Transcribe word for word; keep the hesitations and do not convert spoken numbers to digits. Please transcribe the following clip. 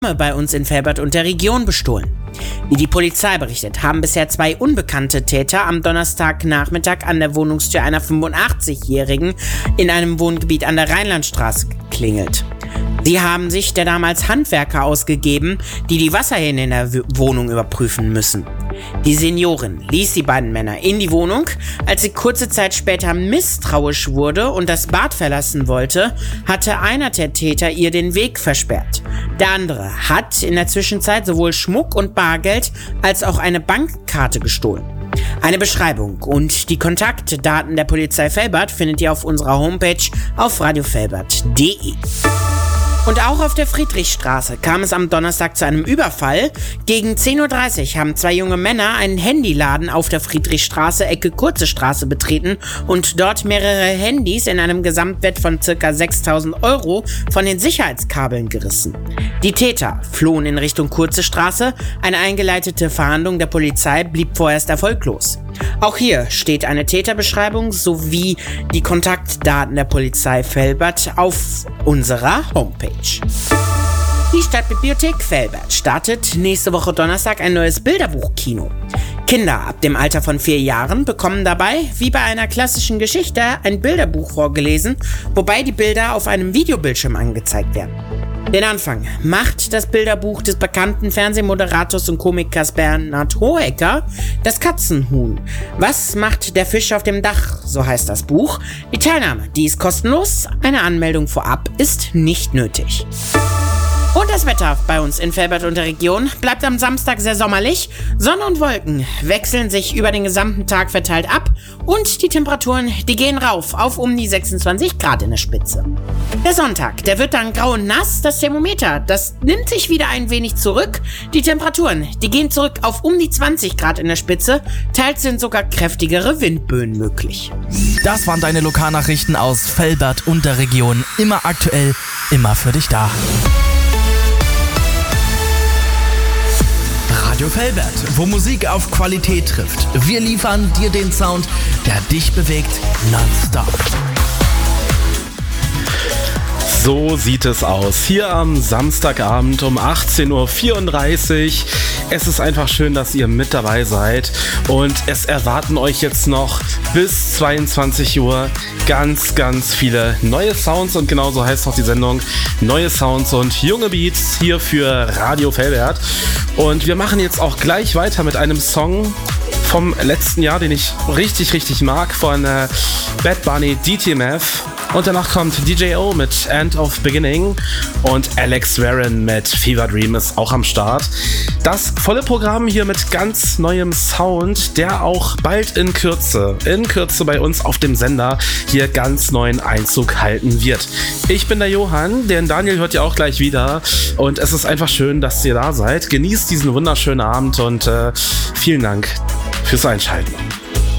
bei uns in Velbert und der Region bestohlen. Wie die Polizei berichtet, haben bisher zwei unbekannte Täter am Donnerstagnachmittag an der Wohnungstür einer fünfundachtzigjährigen in einem Wohngebiet an der Rheinlandstraße geklingelt. Sie haben sich der damals Handwerker ausgegeben, die die Wasserhähne in der w- Wohnung überprüfen müssen. Die Seniorin ließ die beiden Männer in die Wohnung. Als sie kurze Zeit später misstrauisch wurde und das Bad verlassen wollte, hatte einer der Täter ihr den Weg versperrt. Der andere hat in der Zwischenzeit sowohl Schmuck und Bargeld als auch eine Bankkarte gestohlen. Eine Beschreibung und die Kontaktdaten der Polizei Velbert findet ihr auf unserer Homepage auf radio velbert punkt de. Und auch auf der Friedrichstraße kam es am Donnerstag zu einem Überfall. Gegen zehn Uhr dreißig haben zwei junge Männer einen Handyladen auf der Friedrichstraße, Ecke Kurze Straße, betreten und dort mehrere Handys in einem Gesamtwert von ca. sechstausend Euro von den Sicherheitskabeln gerissen. Die Täter flohen in Richtung Kurze Straße. Eine eingeleitete Fahndung der Polizei blieb vorerst erfolglos. Auch hier steht eine Täterbeschreibung sowie die Kontaktdaten der Polizei Velbert auf unserer Homepage. Die Stadtbibliothek Velbert startet nächste Woche Donnerstag ein neues Bilderbuchkino. Kinder ab dem Alter von vier Jahren bekommen dabei, wie bei einer klassischen Geschichte, ein Bilderbuch vorgelesen, wobei die Bilder auf einem Videobildschirm angezeigt werden. Den Anfang macht das Bilderbuch des bekannten Fernsehmoderators und Komikers Bernhard Hohecker, Das Katzenhuhn. Was macht der Fisch auf dem Dach? So heißt das Buch. Die Teilnahme, die ist kostenlos. Eine Anmeldung vorab ist nicht nötig. Und das Wetter bei uns in Velbert und der Region bleibt am Samstag sehr sommerlich. Sonne und Wolken wechseln sich über den gesamten Tag verteilt ab und die Temperaturen, die gehen rauf auf um die sechsundzwanzig Grad in der Spitze. Der Sonntag, der wird dann grau und nass. Das Thermometer, das nimmt sich wieder ein wenig zurück. Die Temperaturen, die gehen zurück auf um die zwanzig Grad in der Spitze. Teils sind sogar kräftigere Windböen möglich. Das waren deine Lokalnachrichten aus Velbert und der Region. Immer aktuell, immer für dich da. Radio Velbert, wo Musik auf Qualität trifft. Wir liefern dir den Sound, der dich bewegt, nonstop. So sieht es aus. Hier am Samstagabend um achtzehn Uhr vierunddreißig. Es ist einfach schön, dass ihr mit dabei seid. Und es erwarten euch jetzt noch bis zweiundzwanzig Uhr ganz, ganz viele neue Sounds. Und genauso heißt auch die Sendung. Neue Sounds und junge Beats hier für Radio Velbert. Und wir machen jetzt auch gleich weiter mit einem Song vom letzten Jahr, den ich richtig, richtig mag, von äh, Bad Bunny, D T M F. Und danach kommt D J O mit End of Beginning und Alex Warren mit Fever Dream ist auch am Start. Das volle Programm hier mit ganz neuem Sound, der auch bald in Kürze, in Kürze bei uns auf dem Sender hier ganz neuen Einzug halten wird. Ich bin der Johann, den Daniel hört ihr auch gleich wieder und es ist einfach schön, dass ihr da seid. Genießt diesen wunderschönen Abend und äh, vielen Dank fürs Einschalten.